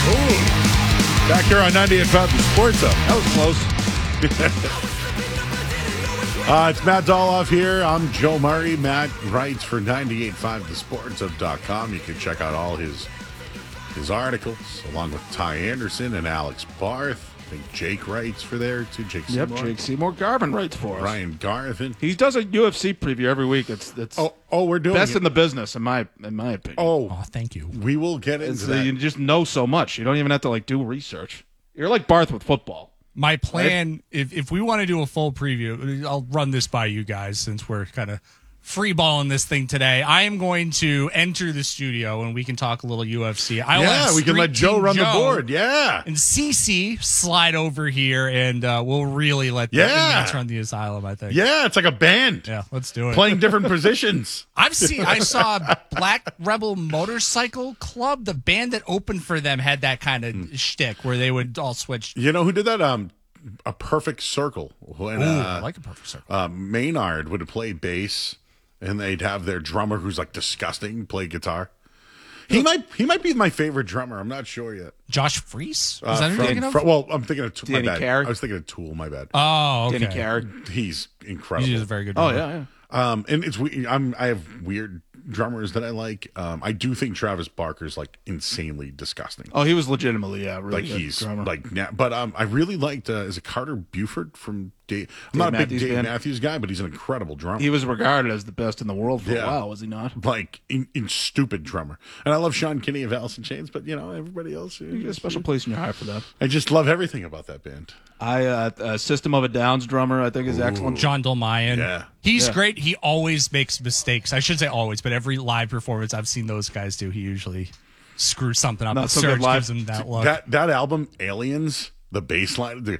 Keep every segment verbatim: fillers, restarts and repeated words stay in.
Ooh. Back here on ninety-eight point five The Sports Up. That was close. uh, it's Matt Doloff here. I'm Joe Murray. Matt writes for ninety-eight point five the sports up dot com. You can check out all his his articles, along with Ty Anderson and Alex Barth. I think Jake writes for there, too. Jake Yep, Seymour. Jake Seymour Garvin writes for us. Ryan Garvin. He does a U F C preview every week. It's it's Oh, oh, we're doing best it. in the business, in my in my opinion. Oh, Oh, thank you. we will get into It's, uh, that. you just know so much. You don't even have to like do research. You're like Barth with football. My plan, if if we want to do a full preview, I'll run this by you guys since we're kind of freeballing this thing today. I am going to enter the studio and we can talk a little U F C. I yeah, we can let Joe run Joe the board. Yeah. And Cece slide over here and uh, we'll really let the Yeah. inmates run the asylum, I think. Yeah, it's like a band. Yeah, let's do it. Playing different positions. I've seen. I saw Black Rebel Motorcycle Club. The band that opened for them had that kind of Hmm. shtick where they would all switch. You know who did that? Um, A Perfect Circle. When Ooh, uh, I like a perfect circle. uh, Maynard would play bass, and they'd have their drummer, who's like disgusting, play guitar. He might he might be my favorite drummer. I'm not sure yet. Josh Freese? Is Uh, that who you're from- thinking of? from- well, I'm thinking of Tool. My Danny bad. Carey? I was thinking of Tool. My bad. oh, okay. Danny Carey. He's incredible. He's a very good Oh drummer. yeah, yeah. Um, and it's we- I'm I have weird drummers that I like. Um, I do think Travis Barker's like insanely disgusting. Oh, he was legitimately yeah, really Like good he's drummer. like, na- but um, I really liked. Uh, is it Carter Buford from Dave? I'm not a Matthews big Dave Band. Matthews guy, but he's an incredible drummer. He was regarded as the best in the world for Yeah. a while, was he not? like in, in stupid drummer, and I love Sean Kinney of Alice in Chains, but you know everybody else. You get a special place in your heart for that. I just love everything about that band. I uh, uh, System of a Down's drummer, I think, is excellent. John Dolmayan. Yeah. He's Yeah. great. He always makes mistakes. I should say always, but every live performance I've seen those guys do, he usually screws something up. Not But so good Serge live. gives him that look. That that album, Aliens, the bass line, the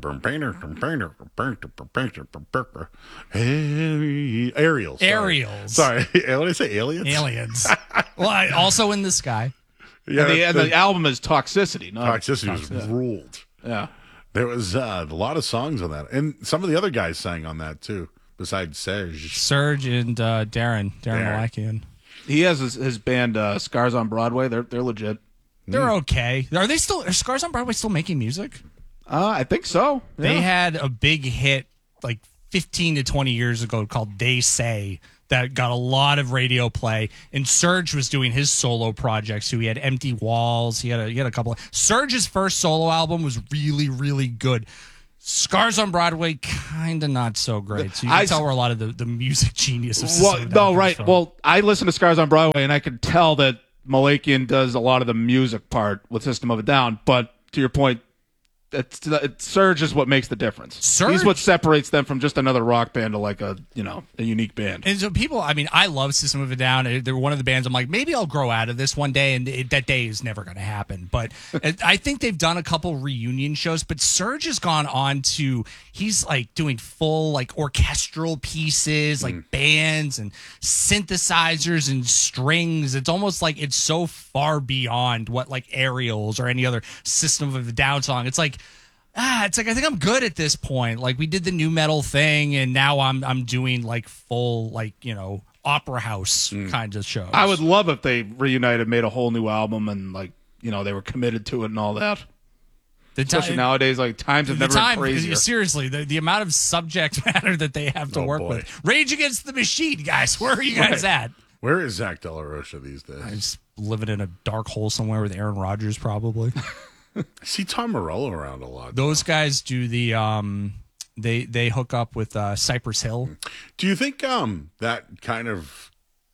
Aerials. sorry. Aerials. Sorry, what did I say? Aliens. Aliens. well, I, also in the sky. Yeah, and, the, and the the album is Toxicity. Not Toxicity was ruled. Yeah. There was uh, a lot of songs on that, and some of the other guys sang on that too, besides Serge. Serge and uh, Darren. Darren Darren. Malakian. He has his, his band uh, Scars on Broadway. They're they're legit. They're okay. Are they still? Are Scars on Broadway still making music? Uh, I think so. They Yeah. had a big hit like fifteen to twenty years ago called They Say that got a lot of radio play. And Serge was doing his solo projects. So he had Empty Walls. He had a, he had a couple. Of, Serge's first solo album was really, really good. Scars on Broadway, kind of not so great. So you can I- tell where a lot of the, the music genius of System Well, of a Down no, comes right. from. Well, I listen to Scars on Broadway, and I can tell that Malakian does a lot of the music part with System of a Down. But to your point, it's, it's Serge is what makes the difference. Serge- He's what separates them from just another rock band to like a you know a unique band. And so people, I mean, I love System of a Down. They're one of the bands I'm like, maybe I'll grow out of this one day, and it, that day is never going to happen. But it- I think they've done a couple reunion shows, but Serge has gone on to, he's like doing full like orchestral pieces, like bands and synthesizers and strings. It's almost like it's so far beyond what like Aerials or any other System of a Down song. It's like, Ah, it's like I think I'm good at this point. Like we did the new metal thing, and now I'm I'm doing like full like you know opera house kind of shows. I would love if they reunited, made a whole new album, and like you know they were committed to it and all that. the ti- Especially nowadays, like times have the never time been crazier. seriously the, the amount of subject matter that they have to Oh, work boy. with. Rage Against the Machine, guys. Where are you guys at? Where is Zach De La Rocha these days? Just living in a dark hole somewhere with Aaron Rodgers, probably. I see Tom Morello around a lot. Those guys do the um, they they hook up with uh, Cypress Hill. Do you think um that kind of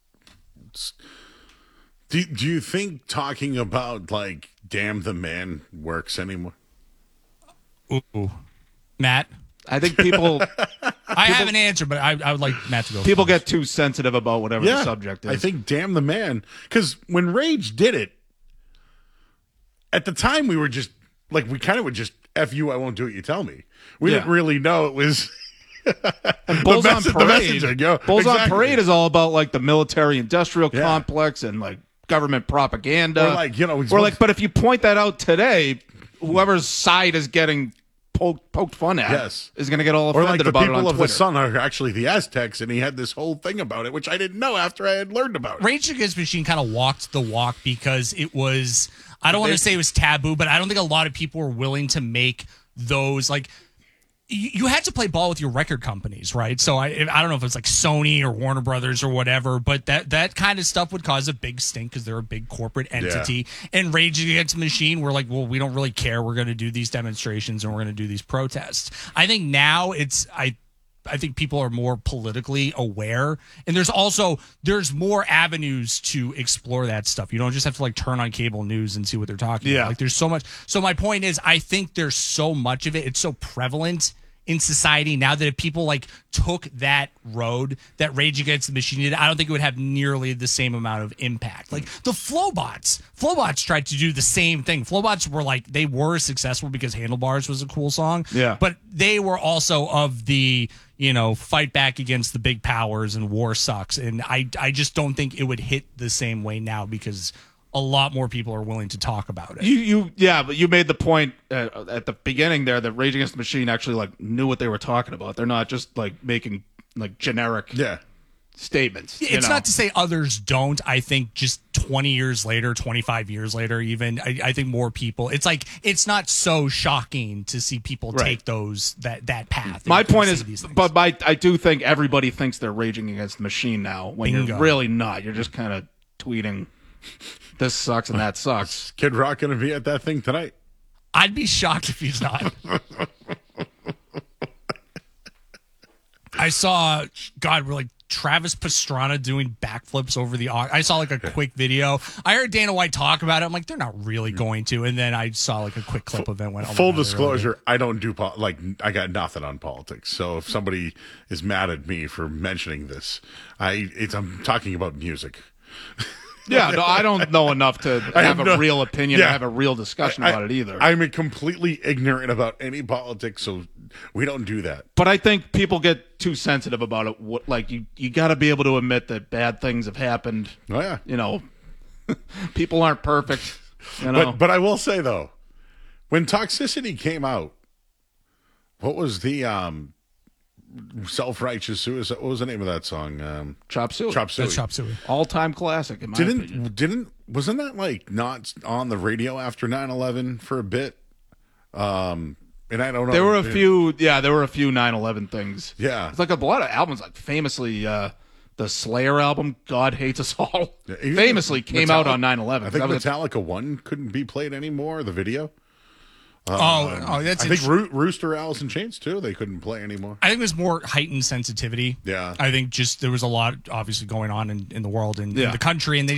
do, do you think talking about like damn the man works anymore? Ooh, Matt. I think people I have an answer, but I, I would like Matt to go. people first. get too sensitive about whatever the subject is. I think damn the man, because when Rage did it, at the time we were just like we kind of would just F you, I won't do what you tell me. We Yeah. didn't really know it was And Bulls the on message- the Parade. messaging, yeah, Bulls on exactly. Parade is all about like the military-industrial Yeah. complex and like government propaganda. Or, like, you know, or like, but if you point that out today, whoever's side is getting poked, poked fun at Yes. is going to get all Or offended like the about it people on of Twitter. the Sun are actually the Aztecs, and he had this whole thing about it, which I didn't know after I had learned about it. Rage Against the Machine kind of walked the walk because it was I don't want They- to say it was taboo, but I don't think a lot of people were willing to make those like. You you had to play ball with your record companies, right? So I I don't know if it's like Sony or Warner Brothers or whatever, but that that kind of stuff would cause a big stink because they're a big corporate entity. And Rage Against the Machine, we're like, well, we don't really care. We're going to do these demonstrations and we're going to do these protests. I think now it's I. I think people are more politically aware, and there's also there's more avenues to explore that stuff. You don't just have to like turn on cable news and see what they're talking Yeah. about. Like there's so much. So my point is, I think there's so much of it. It's so prevalent in society now that if people like took that road that Rage Against the Machine did, I don't think it would have nearly the same amount of impact. Like the Flowbots, Flowbots tried to do the same thing. Flowbots were like they were successful because Handlebars was a cool song. Yeah. But they were also of the, you know, fight back against the big powers and war sucks. And I I just don't think it would hit the same way now because a lot more people are willing to talk about it. You, you, yeah, but you made the point uh, at the beginning there that Rage Against the Machine actually like knew what they were talking about. They're not just like making like generic Yeah. statements. you It's know? not to say others don't. I think just twenty years later, twenty-five years later, even, I, I think more people, it's like, it's not so shocking to see people Right. take those, that, that path. My and point say is, these things. but my, I do think everybody thinks they're raging against the machine now when Bingo. you're really not. You're just kind of tweeting, this sucks and that sucks. Kid Rock going to be at that thing tonight. I'd be shocked if he's not. I saw, God, we're like Travis Pastrana doing backflips over the. au- I saw like a quick video. I heard Dana White talk about it. I'm like, they're not really going to. And then I saw like a quick clip of it. and Went, oh my Full God, they're really disclosure, I don't do pol- like I got nothing on politics. So if somebody is mad at me for mentioning this, I it's I'm talking about music. Yeah, no, I don't know enough to I have, have a no- real opinion yeah. or have a real discussion I- about it either. I'm completely ignorant about any politics, so we don't do that. but I think people get too sensitive about it. What, like you, you got to be able to admit that bad things have happened. Oh yeah, You know, people aren't perfect. You know, but but I will say though, when Toxicity came out, what was the um self-righteous suicide? What was the name of that song? Um, chop suey, Chop Suey. That's Chop Suey. all time classic. In my opinion. Didn't didn't wasn't that like not on the radio after nine eleven for a bit? Um, and I don't know. There were a few, yeah, there were a few nine eleven things. Yeah. It's like a lot of albums, like famously, uh, the Slayer album, God Hates Us All, Yeah, even famously came out Metallica- on nine eleven. I think That was a- Metallica One couldn't be played anymore. The video. oh, oh, that's I think interesting. Roo- Rooster, Alice in Chains too. They couldn't play anymore. I think it was more heightened sensitivity. Yeah. I think just there was a lot obviously going on in, in the world and Yeah. in the country, and they